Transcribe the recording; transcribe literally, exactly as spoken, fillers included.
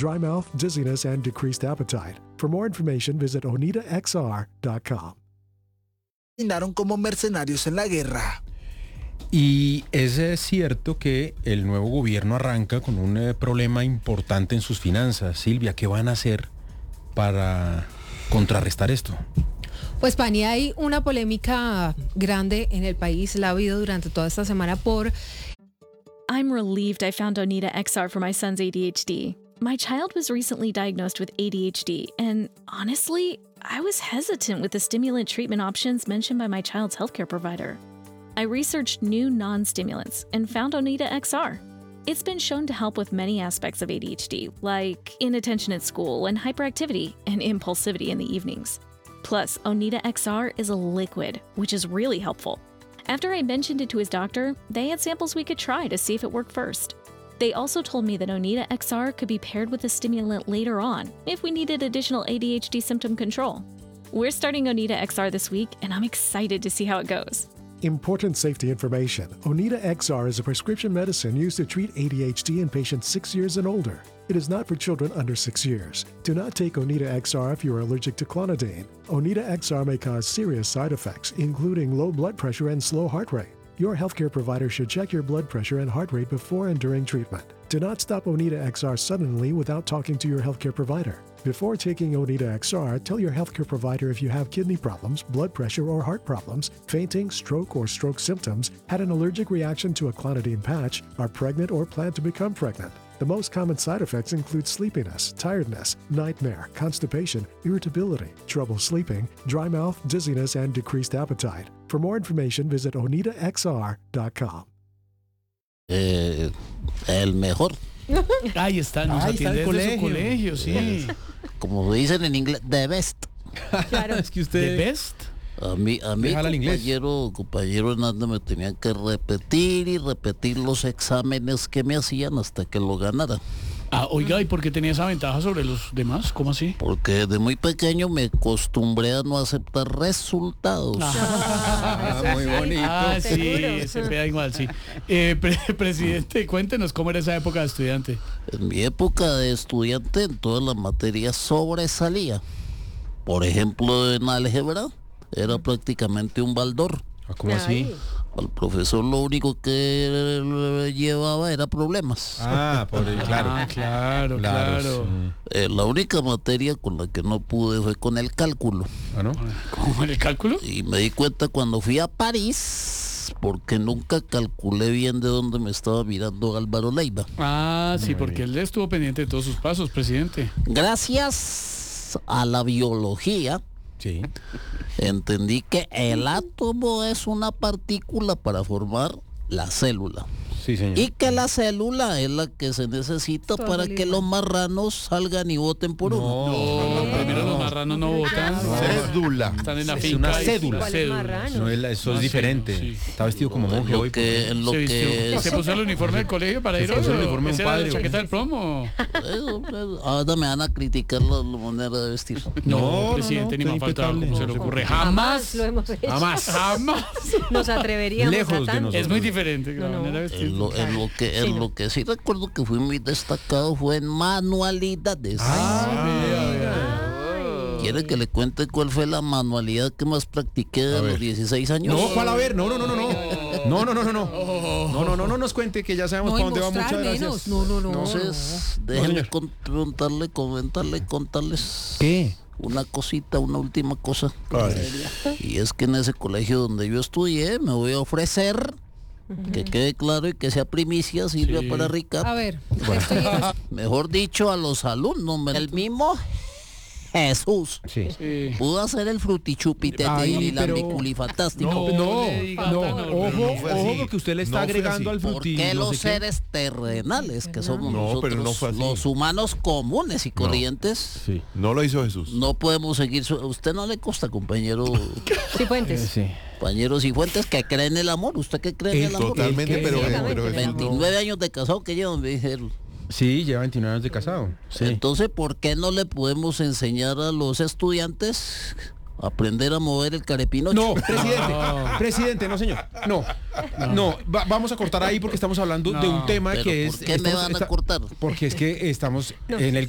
dry mouth, dizziness, and decreased appetite. For more information, visit onita x r dot com. Terminaron como mercenarios en la guerra. Y es eh, cierto que el nuevo gobierno arranca con un eh, problema importante en sus finanzas. Silvia, ¿qué van a hacer para contrarrestar esto? Pues, Pani, hay una polémica grande en el país, la ha habido durante toda esta semana por... I'm relieved I found Onita X R for my son's A D H D. My child was recently diagnosed with A D H D, and honestly, I was hesitant with the stimulant treatment options mentioned by my child's healthcare provider. I researched new non-stimulants and found Onita X R. It's been shown to help with many aspects of A D H D, like inattention at school and hyperactivity and impulsivity in the evenings. Plus, Onita X R is a liquid, which is really helpful. After I mentioned it to his doctor, they had samples we could try to see if it worked first. They also told me that Onita X R could be paired with a stimulant later on if we needed additional A D H D symptom control. We're starting Onita X R this week, and I'm excited to see how it goes. Important safety information. Onita X R is a prescription medicine used to treat A D H D in patients six years and older. It is not for children under six years. Do not take Onita X R if you are allergic to clonidine. Onita X R may cause serious side effects, including low blood pressure and slow heart rate. Your healthcare provider should check your blood pressure and heart rate before and during treatment. Do not stop Onita X R suddenly without talking to your healthcare provider. Before taking Onita X R, tell your healthcare provider if you have kidney problems, blood pressure or heart problems, fainting, stroke or stroke symptoms, had an allergic reaction to a clonidine patch, are pregnant or plan to become pregnant. The most common side effects include sleepiness, tiredness, nightmare, constipation, irritability, trouble sleeping, dry mouth, dizziness, and decreased appetite. For more information, visit onita x r dot com. Eh, el mejor. Ahí está, nos Ahí está atiende el desde su colegio. colegio, sí. Como dicen en inglés, the best. Claro. Es que The usted... best. A mí, a mí Déjala al inglés. compañero, compañero Hernández, me tenían que repetir y repetir los exámenes que me hacían hasta que lo ganara. Ah, oiga, ¿y por qué tenía esa ventaja sobre los demás? ¿Cómo así? Porque desde muy pequeño me acostumbré a no aceptar resultados. Ah, muy bonito. Ah, sí, Seguro. se pega igual, sí. Eh, pre- presidente, cuéntenos cómo era esa época de estudiante. En mi época de estudiante, en todas las materias sobresalía. Por ejemplo, en álgebra, era prácticamente un baldor. Ah, ¿cómo así? Ay. Al profesor lo único que llevaba era problemas. Ah, por el, claro. Ah, claro, claro. sí. Eh, la única materia con la que no pude fue con el cálculo. Ah, ¿no? ¿Cómo en el cálculo? Y me di cuenta cuando fui a París, porque nunca calculé bien de dónde me estaba mirando Álvaro Leiva. Ah, sí, Muy porque bien. él estuvo pendiente de todos sus pasos, presidente. Gracias a la biología, Sí. entendí que el átomo es una partícula para formar la célula. Sí, señor. Y que la célula es la que se necesita Todo para el que igual. los marranos salgan y voten por uno. No, primero los marranos no votan. Cédula. Están en la Es finca. una y- cédula. la ¿Cuáles marranos? No, él- eso Ah, es sí, diferente. sí. Está vestido como En monje lo hoy. que, en lo se, vistió. que ¿Se puso el uniforme del colegio para Se ir hoy? puso el o uniforme de un esa era padre, la chaqueta del plomo? Eso, eso. Ahora me van a criticar la, la manera de vestir. No, no, presidente, no, ni más qué faltaba, impecable. como se le No, ocurre. Jamás Jamás. lo hemos hecho. Jamás. Jamás. Nos atreveríamos Lejos a de tanto. nosotros. Es muy diferente la No, no. manera de vestir. En lo, en lo que, en Sí, no. lo que sí recuerdo que fui muy destacado fue en manualidades. ¿Quiere que le cuente cuál fue la manualidad que más practiqué de los dieciséis años? No, ¿cuál? A ver, no, no, no, no, no. No, no, no, no, no. No, no, no, no nos cuente que ya sabemos No, para y dónde va. Muchas mostrar gracias. menos. No, no, no. Entonces, No, déjenme señor. con- preguntarle, comentarle, contarles ¿Qué? una cosita, una última cosa. Ay. Y es que en ese colegio donde yo estudié me voy a ofrecer, que quede claro y que sea primicia, Silvia, Sí. para A Rica. ver, estoy- Mejor dicho, a los alumnos, me- el mismo Jesús Sí. Sí. pudo hacer el frutichupite Ay, y la pero- fantástico. No, No, le diga no, tan ojo, horrible. no fue ojo, así. porque usted le está No fue agregando así. al ¿Por frutillo. qué no los sé qué. seres terrenales que somos No, nosotros, pero no fue así. los humanos comunes y corrientes, Sí. No lo hizo Jesús. no podemos seguir? Su... ¿Usted no le consta, compañero, Cifuentes. Sí. compañeros y fuentes que creen en el amor? ¿Usted qué cree en el amor? Totalmente, ¿Qué? pero, Sí, pero Jesús no. veintinueve años de casado que llevan, me dijeron. Sí, lleva veintinueve años de casado. Sí. Entonces, ¿por qué no le podemos enseñar a los estudiantes a aprender a mover el carepino? No, presidente, presidente, no señor, no, no, va- vamos a cortar ahí porque estamos hablando de un No, tema pero que ¿por es... qué me estamos- van a está- cortar? Porque es que estamos No. en el